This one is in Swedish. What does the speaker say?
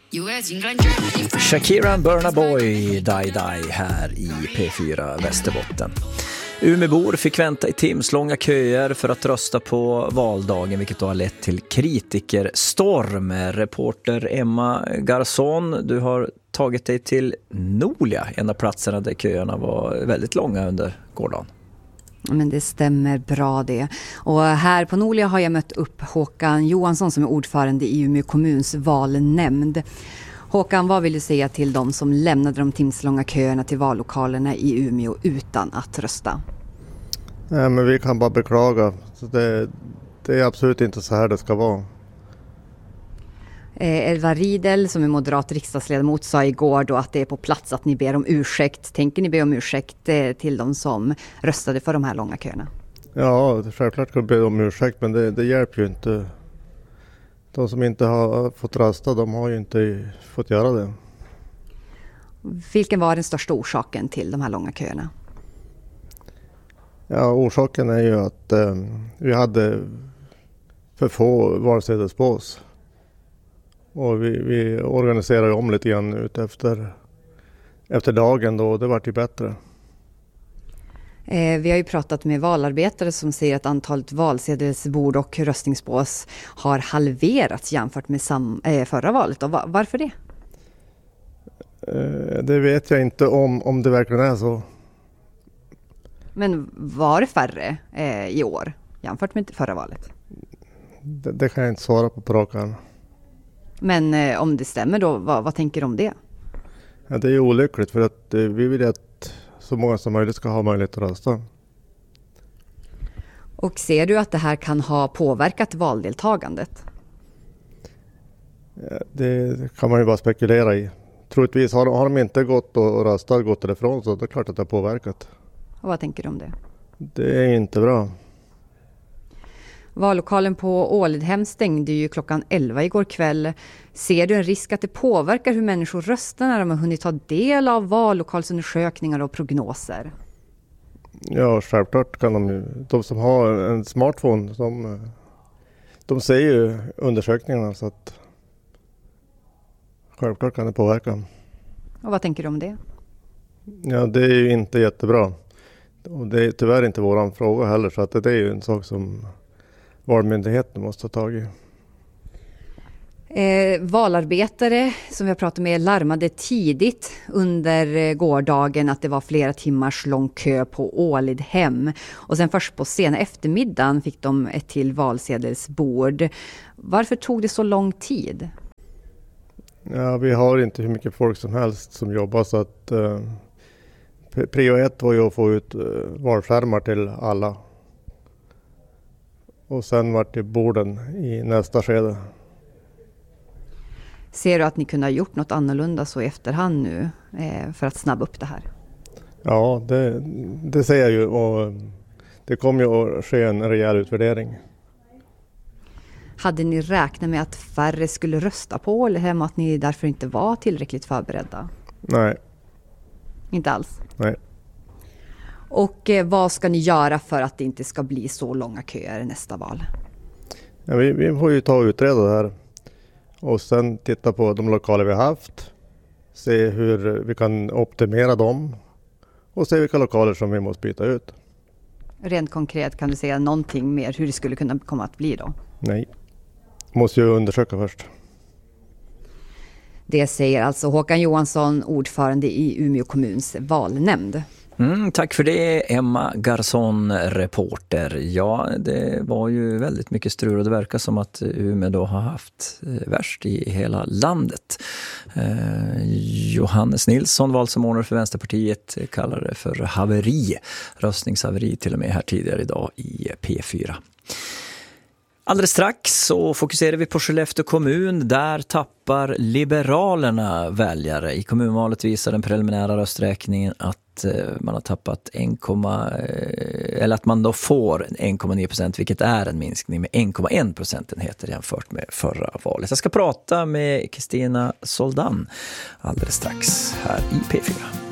Shakira and Burna Boy, Die Die här i P4 Västerbotten. Umebor fick vänta i timslånga köer för att rösta på valdagen, vilket då har lett till kritikerstorm. Reporter Emma Garson, du har tagit dig till Nolia, en av platserna där köerna var väldigt långa under gårdagen. Men det stämmer bra det. Och här på Nolia har jag mött upp Håkan Johansson som är ordförande i Umeå kommuns valnämnd. Håkan, vad vill du säga till de som lämnade de timslånga köerna till vallokalerna i Umeå utan att rösta? Nej, men vi kan bara beklaga. Så det är absolut inte så här det ska vara. Elva Riedel som är moderat riksdagsledamot sa igår då att det är på plats att ni ber om ursäkt. Tänker ni be om ursäkt till de som röstade för de här långa köerna? Ja, självklart kan vi be om ursäkt, men det hjälper ju inte. De som inte har fått rösta, de har ju inte fått göra det. Vilken var den största orsaken till de här långa köerna? Ja, orsaken är ju att vi hade för få valsedelsbås. Och vi organiserade om lite grann ut efter dagen då, och det var ju bättre. Vi har ju pratat med valarbetare som säger att antalet valsedelsbord och röstningsbås har halverats jämfört med förra valet. Och varför det? Det vet jag inte om det verkligen är så. Men var det färre i år jämfört med förra valet? Det kan jag inte svara på rak arm. Men om det stämmer då, vad tänker du om det? Ja, det är ju olyckligt för att vi vill att så många som möjligt ska ha möjlighet att rösta. Och ser du att det här kan ha påverkat valdeltagandet? Ja, det kan man ju bara spekulera i. Troligtvis har de inte gått och röstat, gått därifrån, så det är klart att det har påverkat. Och vad tänker du om det? Det är inte bra. Vallokalen på Ålidhem stängde ju klockan 11 igår kväll. Ser du en risk att det påverkar hur människor röstar när de har hunnit ta del av vallokalsundersökningar och prognoser? Ja, självklart kan de som har en smartphone, de ser ju undersökningarna, så att självklart kan det påverka. Och vad tänker du om det? Ja, det är ju inte jättebra. Och det är tyvärr inte våran fråga heller, så att det är ju en sak som valmyndigheten måste ta tag i. Valarbetare som vi har pratat med larmade tidigt under gårdagen att det var flera timmars lång kö på Ålidhem. Och sen först på sena eftermiddagen fick de ett till valsedelsbord. Varför tog det så lång tid? Ja, vi har inte hur mycket folk som helst som jobbar, så att prio 1 var ju att få ut valskärmar till alla. Och sen var det borden i nästa skede. Ser du att ni kunde ha gjort något annorlunda så i efterhand nu för att snabba upp det här? Ja, det ser jag ju, och det kommer ju att ske en rejäl utvärdering. Hade ni räknat med att färre skulle rösta på Ålidhem och att ni därför inte var tillräckligt förberedda? Nej. Inte alls? Nej. Och vad ska ni göra för att det inte ska bli så långa köer i nästa val? Ja, vi får ju ta och utreda det här. Och sen titta på de lokaler vi har haft. Se hur vi kan optimera dem. Och se vilka lokaler som vi måste byta ut. Rent konkret, kan du säga någonting mer hur det skulle kunna komma att bli då? Nej. Måste ju undersöka först. Det säger alltså Håkan Johansson, ordförande i Umeå kommuns valnämnd. Tack för det, Emma Garson, reporter. Ja, det var ju väldigt mycket strul och det verkar som att Umeå då har haft värst i hela landet. Johannes Nilsson, valsamordnare för Vänsterpartiet, kallar det för haveri, röstningshaveri till och med här tidigare idag i P4. Alldeles strax så fokuserar vi på Skellefteå kommun. Där tappar Liberalerna väljare. I kommunvalet visar den preliminära rösträkningen att man har tappat eller att man då får 1,9%, vilket är en minskning med 1,1 procentenheter jämfört med förra valet. Jag ska prata med Kristina Soldan alldeles strax här i P4.